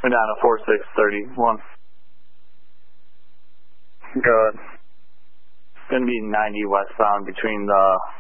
We're down to 4631. Go ahead. Going to be 90 westbound between the